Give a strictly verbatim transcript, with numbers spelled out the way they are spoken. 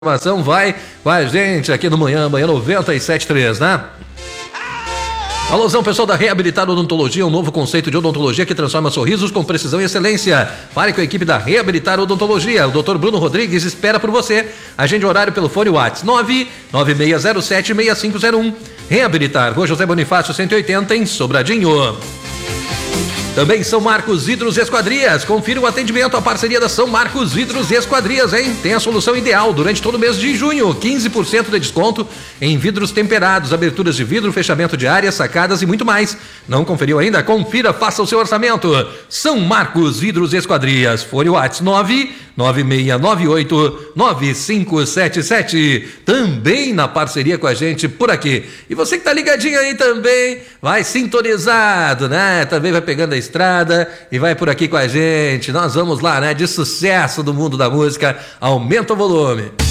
Informação vai com a gente aqui no Manhã, Manhã noventa e sete ponto três, né? Alôzão, pessoal da Reabilitar Odontologia, um novo conceito de odontologia que transforma sorrisos com precisão e excelência. Fale com a equipe da Reabilitar Odontologia. O doutor Bruno Rodrigues espera por você. Agende horário pelo fone WhatsApp nove nove seis zero sete seis cinco zero um. Reabilitar, Rua José Bonifácio cento e oitenta, em Sobradinho. Também São Marcos Vidros e Esquadrias. Confira o atendimento, a parceria da São Marcos Vidros e Esquadrias, hein? Tem a solução ideal durante todo o mês de junho. quinze por cento de desconto em vidros temperados, aberturas de vidro, fechamento de áreas, sacadas e muito mais. Não conferiu ainda? Confira, faça o seu orçamento. São Marcos Vidros e Esquadrias. Fone WhatsApp nove nove seis nove oito nove cinco sete sete. Também na parceria com a gente por aqui. E você que tá ligadinho aí também, vai sintonizado, né? Também vai pegando a estrada e vai por aqui com a gente. Nós vamos lá, né? De sucesso do mundo da música. Aumenta o volume.